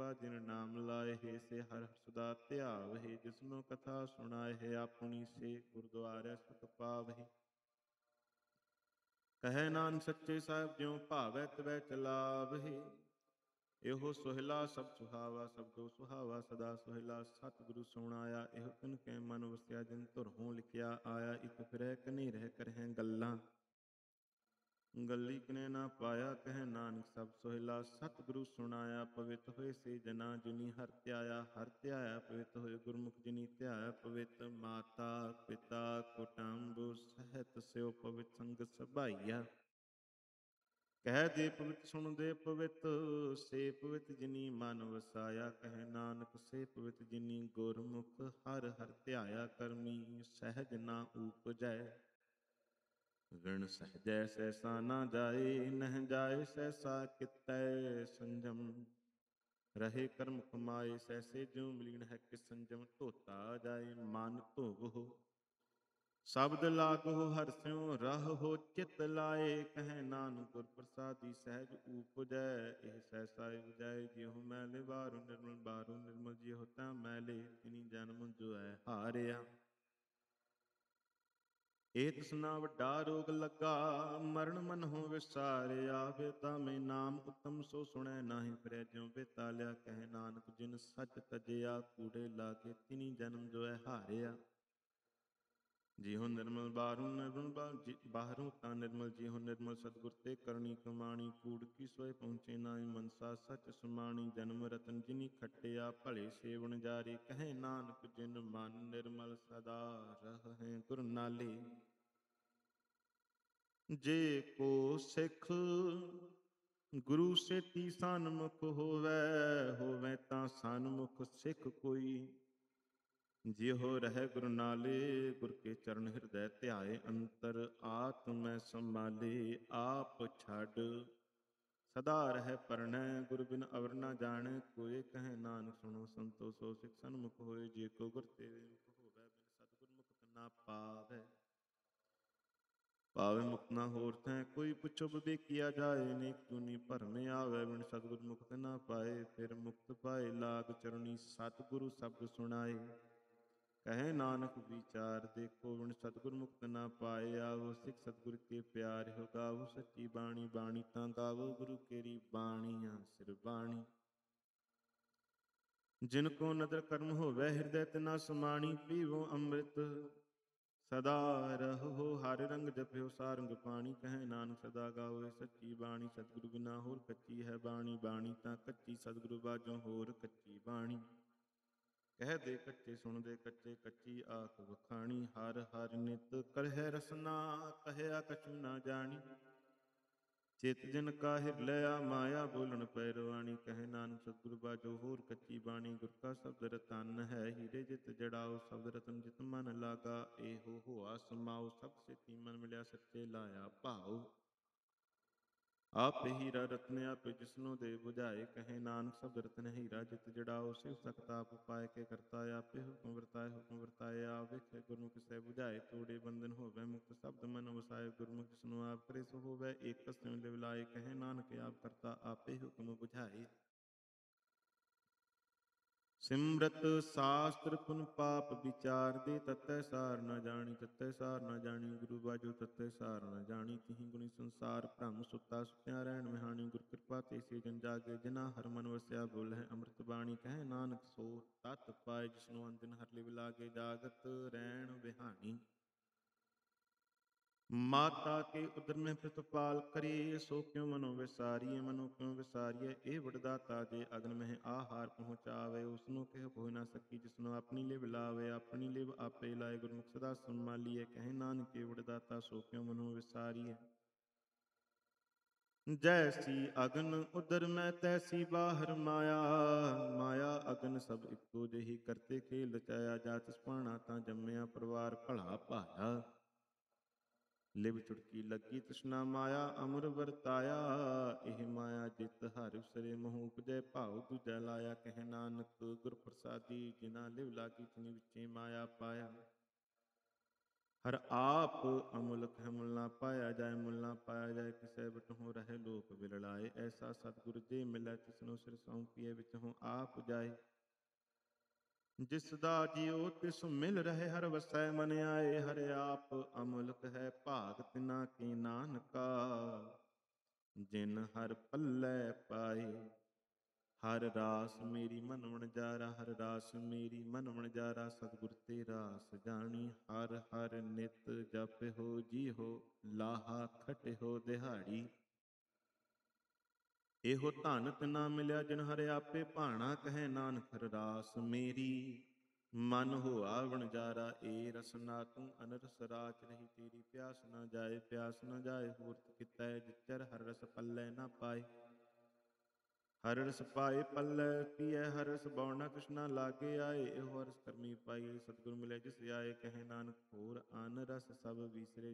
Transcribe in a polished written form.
ਕਿਰਪਾ ਜਿਨ ਨਾਮ ਲਾਏ ਹੈ, ਸੇ ਹਰਿ ਸਦਾ ਧਿਆਵਹਿ। ਜਿਸਨੂੰ ਕਥਾ ਸੁਣਾਏ ਹੈ ਆਪਣੀ, ਸੇ ਗੁਰਦੁਆਰੇ ਸੁਖ ਪਾਵਹਿ। ਕਹੈ ਨਾਨਕ ਸੱਚੇ ਸਾਹਿਬ, ਜਿਉ ਭਾਵੈ ਤਿਵੈ ਚਲਾਵਹਿ। ਇਹੋ ਸੋਹਿਲਾ ਸਭ ਸੁਹਾਵਾ, ਸਬਦੋ ਸੁਹਾਵਾ ਸਦਾ ਸੋਹਿਲਾ। ਸਤਿਗੁਰੂ ਸੋਹਣਾਇਆ ਇਹੋ ਤਿਨ ਕੈ ਮਨ ਵਸਿਆ, ਜਿਨ ਧੁਰੋਂ ਲਿਖਿਆ ਆਇਆ। ਇਕ ਫਿਰੈ ਕਨੀ ਰਹਿ ਕਰਹਿ ਗੱਲਾਂ, ਗੱਲੀ ਕਿਨੇ ਨਾ ਪਾਇਆ। ਕਹਿ ਨਾਨਕ ਸਭ ਸੋਹਿਲਾ, ਸਤਿਗੁਰੂ ਸੁਣਾਇਆ। ਪਵਿੱਤ ਹੋਏ ਸੇ ਜਨਾ, ਜਿਨੀ ਹਰਿ ਧਿਆਇਆ। ਹਰਿ ਧਿਆਇਆ ਪਵਿੱਤ ਹੋਏ, ਗੁਰਮੁਖ ਜਿਨੀ ਧਿਆਇਆ ਪਵਿੱਤ। ਮਾਤਾ ਪਿਤਾ ਕੁਟੁੰਬ ਸਹਿਤ, ਸਿਉ ਪਵਿੱਤ ਸੰਗਤ ਸਭਾਈਆ। ਕਹਿ ਦੇ ਪਵਿੱਤ ਸੁਣ ਦੇ ਪਵਿੱਤ, ਸੇ ਪਵਿੱਤ ਜਿਨੀ ਮਨ ਵਸਾਇਆ। ਕਹਿ ਨਾਨਕ ਸੇ ਪਵਿੱਤ ਜਿਨੀ ਗੁਰਮੁਖ ਹਰਿ ਹਰਿ ਧਿਆਇਆ। ਕਰਮੀ ਸਹਿਜ ਨਾ ਊਪਜੈ, ਵਿਣ ਸਹਿਜੈ ਸਹਿਸਾ ਨਾ ਜਾਏ। ਨਹਿ ਜਾਏ ਸਹਿਸਾ ਕਿਤੈ ਸੰਜਮ, ਰਹੇ ਕਰਮ ਕਮਾਏ। ਸਹਿਸੇ ਜਿਉ ਮਲੀਨ ਹੈ ਕਿਸ ਸੰਜਮ, ਧੋਤਾ ਜਾਏ ਮਨ ਧੋਵਹੁ। ਸ਼ਬਦ ਲਾਗਹੁ ਹਰਿ ਰਹੋ ਚਿਤ ਲਾਏ। ਕਹਿ ਨਾਨਕ ਗੁਰ ਪ੍ਰਸਾਦੀ ਸਹਿਜ ਊਪਜੈ। ਇਹ ਸਹਿਸਾ ਉਪਜੈ, ਜਿਉ ਮੈਲੇ ਬਾਹਰੋਂ ਨਿਰਮਲ। ਬਾਹਰੋਂ ਨਿਰਮਲ ਜਿਉ ਤੈ ਮੈਲੇ, ਤਿਨੀ ਜਨਮ ਜੁਐ ਹਾਰਿਆ। ਇਹ ਤ੍ਰਿਸ਼ਨਾ ਵੱਡਾ ਰੋਗ ਲੱਗਾ, ਮਰਨ ਮਨਹੁ ਵਿਸਾਰਿਆ। ਵੇਦਾਂ ਮੈਂ ਨਾਮ ਉਤਮ, ਸੋ ਸੁਣੈ ਨਾਹੀ ਫਿਰੈ ਜਿਉ ਬੇਤਾਲਿਆ। ਕਹਿ ਨਾਨਕ ਜਿਨ ਸੱਚ ਤਜਿਆ, ਕੂੜੇ ਲਾਗੇ ਤਿਨੀ ਜਨਮ ਜੁਐ ਹਾਰਿਆ। ਜਿਹੁ ਨਿਰਮਲ ਬਾਹਰੋਂ ਨਿਰਮਲ, ਬਾਹਰੋਂ ਤਾਂ ਨਿਰਮਲ। ਜਿਹੁ ਨਿਰਮਲ ਸਤਿਗੁਰ ਤੇ ਕਰਨੀ ਕਮਾਣੀ। ਕੂੜ ਕੀ ਸੋਇ ਪਹੁੰਚੇ ਨਾਹੀ, ਮਨਸਾ ਸੱਚ ਸਮਾਣੀ। ਜਨਮ ਰਤਨ ਜਿਨੀ ਖੱਟਿਆ, ਭਲੇ ਸੇ ਵਣਜਾਰੇ। ਕਹਿ ਨਾਨਕ ਜਿਨ ਮਨ ਨਿਰਮਲ, ਸਦਾ ਰਹੈ ਗੁਰ ਨਾਲੇ। ਜੇ ਕੋ ਸਿੱਖ ਗੁਰੂ ਸੇਤੀ ਸਨਮੁਖ ਹੋਵੈ, ਹੋਵੈ ਤਾਂ ਸਨਮੁਖ ਸਿੱਖ ਕੋਈ। ਜਿਹੁ ਰਹਿ ਗੁਰ ਨਾਲੇ, ਗੁਰ ਕੇ ਚਰਨ ਹਿਰਦੈ ਧਿਆਏ। ਅੰਤਰ ਆਤਮੈ ਸੰਭਾਲੇ, ਆਪ ਛੱਡ ਸਦਾ ਰਹਿ ਪਰਣੈ। ਗੁਰ ਬਿਨ ਅਵਰ ਨਾ ਜਾਣੈ ਕੋਇ। ਕਹਿ ਨਾਨਕ ਸੁਣੋ ਸੰਤੋ, ਸੋ ਸਿੱਖ ਸਨਮੁਖ ਹੋਏ। ਜੇ ਕੋ ਗੁਰ ਤੇਰੇ ਮੁਖ ਹੋਵੈ, ਬਿਨ ਸਤਿਗੁਰ ਮੁਕਤ ਨਾ ਪਾਵੈ। ਭਾਵੇ ਮੁਕਤ ਨਾ ਹੋਰ ਥੈ, ਕੋਈ ਪੁੱਛੋ ਵਿਵੇਕੀਆ ਜਾਏ। ਅਨੇਕ ਜੂਨੀ ਭਰਮ ਆਵੈ, ਬਿਨ ਸਤਿਗੁਰ ਮੁਕਤ ਨਾ ਪਾਏ। ਫਿਰ ਮੁਕਤ ਪਾਏ ਲਾਗ ਚਰਣੀ, ਸਤਿਗੁਰੂ ਸ਼ਬਦ ਸੁਣਾਏ। ਕਹਿ ਨਾਨਕ ਵਿਚਾਰ ਦੇਖੋ, ਬਿਨ ਸਤਿਗੁਰ ਮੁਕਤ ਨਾ ਪਾਏ। ਆਵੋ ਸਿੱਖ ਸਤਿਗੁਰ ਕੇ ਪਿਆਰਿਓ, ਗਾਵੋ ਸੱਚੀ ਬਾਣੀ। ਬਾਣੀ ਤਾਂ ਗਾਵੋ ਗੁਰੂ ਕੇਰੀ, ਬਾਣੀਆਂ ਸਿਰ ਬਾਣੀ। ਜਿਨ ਕੋ ਨਦਰ ਕਰਮ ਹੋਵੈ, ਹਿਰਦੈ ਤਿਨਾ ਸਮਾਣੀ। ਪੀਵੋ ਅੰਮ੍ਰਿਤ ਸਦਾ ਰਹੋ, ਹਰਿ ਰੰਗ ਜਪਿਓ ਸਾਰੰਗ ਪਾਣੀ। ਕਹਿ ਨਾਨਕ ਸਦਾ ਗਾਵੋ ਇਹ ਸੱਚੀ ਬਾਣੀ। ਸਤਿਗੁਰੂ ਬਿਨਾ ਹੋਰ ਕੱਚੀ ਹੈ ਬਾਣੀ। ਬਾਣੀ ਤਾਂ ਕੱਚੀ, ਸਤਿਗੁਰੂ ਬਾਝੋਂ ਹੋਰ ਕੱਚੀ ਬਾਣੀ। ਕਹਿ ਦੇ ਕੱਚੇ ਸੁਣ ਦੇ ਕੱਚੇ, ਕੱਚੀ ਆਖ ਵਖਾਣੀ। ਹਰਿ ਹਰਿ ਨਿਤ ਕਰਹਿ ਰਸਨਾ, ਕਹਿਆ ਕਛੂ ਨਾ ਜਾਣੀ। ਚਿਤ ਜਿਨ ਕਾ ਹਿਰਲਿਆ, ਮਾਇਆ ਬੋਲਣ ਪੈ ਰਵਾਣੀ। ਕਹਿ ਨਾਨਕ ਸਤਿਗੁਰੂ ਬਾਝੋਂ ਹੋਰ ਕੱਚੀ ਬਾਣੀ। ਗੁਰ ਕਾ ਸ਼ਬਦ ਰਤਨ ਹੈ, ਹੀਰੇ ਜਿਤ ਜੜਾਓ। ਸ਼ਬਦ ਰਤਨ ਜਿਤ ਮਨ ਲਾਗਾ, ਇਹੋ ਹੋਆ ਸਮਾਓ। ਸਭ ਸੇਤੀ ਮਨ ਮਿਲਿਆ, ਸੱਚੇ ਲਾਇਆ ਭਾਉ। ਆਪੇ ਹੀਰਾ ਰਤਨ ਆਪੇ ਜਿਸਨੂੰ ਦੇ ਬੁਝਾਏ। ਕਹਿ ਨਾਨਕ ਸ਼ਬਦ ਰਤਨ ਹੀਰਾ ਜਿਤ ਜੜਾਓ। ਸਿਵ ਸਖਤ ਆਪ ਉਪਾਇ ਕੇ ਕਰਤਾ, ਆਪੇ ਹੁਕਮ ਵਰਤਾਏ। ਹੁਕਮ ਵਰਤਾਏ ਆਪ ਵੇਖੇ, ਗੁਰਮੁਖ ਸਹਿ ਬੁਝਾਏ। ਤੋੜੇ ਬੰਧਨ ਹੋਵੈ ਮੁਕਤ, ਸ਼ਬਦ ਮਨ ਵਸਾਏ। ਗੁਰਮੁਖ ਜਿਸਨੂੰ ਆਪ ਕਰੇ, ਸੋ ਹੋਵੈ ਏਕ ਸਿਉ ਲਿਵ ਲਾਏ। ਕਹਿ ਨਾਨਕ ਆਪ ਕਰਤਾ, ਆਪੇ ਹੁਕਮ ਬੁਝਾਏ। ਸਿਮਰਤ ਸਾਸਤ੍ਰ ਪੁਨ ਪਾਪ ਵਿਚਾਰਦੇ, ਤਤੈ ਸਾਰ ਨਾ ਜਾਣੀ। ਤਤੈ ਸਾਰ ਨਾ ਜਾਣੀ, ਗੁਰੂ ਬਾਝੋ ਤਤੈ ਸਾਰ ਨਾ ਜਾਣੀ। ਤਿਹੀ ਗੁਣੀ ਸੰਸਾਰ ਭ੍ਰਮ ਸੁੱਤਾ, ਸੁਤਿਆ ਰਹਿਣ ਵਿਹਾਣੀ। ਗੁਰ ਕਿਰਪਾ ਤੇ ਸੇ ਜਨ ਜਾਗੇ, ਜਿਨਾ ਹਰਿ ਮਨ ਵਸਿਆ। ਬੋਲਹਿ ਅੰਮ੍ਰਿਤ ਬਾਣੀ। ਕਹਿ ਨਾਨਕ ਸੋ ਤਤ ਪਾਏ, ਜਿਸਨੂੰ ਅੰਤ ਦਿਨ ਹਰਿ ਲਿਵ ਲਾਗੇ। ਜਾਗਤ ਰਹਿਣ ਵਿਹਾਣੀ। ਮਾਤਾ ਕੇ ਉਦਰ ਮੈਂ ਪ੍ਰਤਪਾਲ ਕਰੇ, ਸੋ ਕਿਉ ਮਨੋ ਵਿਸਾਰੀਏ। ਮਨੋ ਕਿਉ ਵਿਸਾਰੀਏ, ਇਹ ਵਡਦਾਤਾ ਜੇ ਅਗਨ ਮਹਿ ਆਹਾਰ ਪਹੁੰਚਾਵੇ। ਉਸਨੂੰ ਕਹਿ ਹੋਇ ਨਾ ਸਕੀ, ਜਿਸਨੂੰ ਆਪਣੀ ਲਿਵ ਲਾਵੇ। ਆਪਣੀ ਲਿਵ ਆਪੇ ਲਾਏ, ਗੁਰਮੁਖ ਸਦਾ ਸੰਭਾਲੀਏ। ਕਹਿ ਨਾਨਕ ਇਹ ਵਡਦਾਤਾ, ਸੋ ਕਿਉ ਮਨੋ ਵਿਸਾਰੀਏ। ਜੈਸੀ ਅਗਨ ਉਦਰ ਮੈਂ, ਤੈਸੀ ਬਾਹਰ ਮਾਇਆ। ਮਾਇਆ ਅਗਨ ਸਭ ਇੱਕੋ ਜਿਹੀ, ਕਰਤੇ ਖੇਲ ਰਚਾਇਆ। ਜਾ ਤਿਸ ਭਾਣਾ ਤਾਂ ਜੰਮਿਆ, ਪਰਿਵਾਰ ਭਲਾ ਭਾਇਆ। ਲਿਵ ਚੁਟਕੀ ਲੱਗੀ ਤ੍ਰਿਸ਼ਨਾ ਮਾਇਆ, ਅਮਰ ਵਰਤਾਇਆ। ਇਹ ਮਾਇਆ ਜਿਤ ਹਰਿ ਉਸਰੇ, ਮੋਹ ਉਪਜੈ ਭਾਉ ਦੂਜਾ ਲਾਇਆ। ਕਹਿ ਨਾਨਕ ਗੁਰ ਪ੍ਰਸਾਦੀ, ਜਿਨਾ ਲਿਵ ਲਾਗੀ ਤਿਨੀ ਵਿਚੇ ਮਾਇਆ ਪਾਇਆ। ਹਰ ਆਪ ਅਮੁਲਕ ਹੈ ਮੁਲ ਨਾ ਪਾਇਆ ਜਾਏ, ਮੁਲ ਨਾ ਪਾਇਆ ਜਾਏ ਕਿਸੈ ਬਟਹੁ ਰਹੇ ਲੋਕ ਬਿਰਲਾਏ। ਐਸਾ ਸਤਿਗੁਰ ਜੇ ਮਿਲੈ ਤਿਸਨੂੰ ਸਿਰ ਸੌਂਪੀਐ, ਵਿਚਹੁ ਆਪ ਜਾਏ। ਜਿਸ ਦਾ ਜਿਉ ਤਿਸ ਮਿਲ ਰਹੇ ਹਰ ਵਸੈ, ਮਨ ਆਏ ਹਰ ਆਪ ਅਮੁਲਕ ਹੈ ਭਾਗ ਤਿਨਾ ਕੀ ਨਾਨਕਾ। ਜਿਨ ਹਰ ਪੱਲੇ ਪਾਏ ਹਰ ਰਾਸ ਮੇਰੀ ਮਨ ਵਣਜਾਰਾ, ਹਰ ਰਾਸ ਮੇਰੀ ਮਨ ਵਣਜਾਰਾ। ਸਤਿਗੁਰ ਤੇ ਰਾਸ ਜਾਣੀ ਹਰ ਹਰ ਨਿਤ ਜਪਿਓ ਜੀਓ, ਲਾਹਾ ਖਟਿਓ ਦਿਹਾੜੀ। ਇਹੋ ਧਨ ਤਿਨਾ ਮਿਲਿਆ ਜਿਨ ਹਰਿ ਆਪੇ ਭਾਣਾ, ਕਹੈ ਨਾਨਕ ਹਰ ਰਾਸ ਮੇਰੀ ਮਨ ਹੋਆ ਵਣਜਾਰਾ। ਏ ਰਸਨਾ ਤੂੰ ਅਨਰਸ ਰਾਚ ਰਹੀ, ਤੇਰੀ ਪਿਆਸ ਨਾ ਜਾਏ, ਪਿਆਸ ਨਾ ਜਾਏ ਹੋਰਤ ਕਿਤੈ। ਜਿਚਰ ਹਰ ਰਸ ਪੱਲੇ ਨਾ ਪਾਏ, ਹਰ ਰਸ ਪਾਏ ਪੱਲੇ ਪੀਐ, ਹਰ ਰਸ ਬਉਣਾ ਤ੍ਰਿਸ਼ਨਾ ਲਾਗੇ ਆਏ। ਇਹੋ ਹਰ ਰਸ ਕਰਮੀ ਪਾਈਏ, ਸਤਿਗੁਰ ਮਿਲੇ ਜਿਸ ਆਏ, ਕਹੈ ਨਾਨਕ ਹੋਰ ਅਨ ਰਸ ਸਭ ਵਿਸਰੇ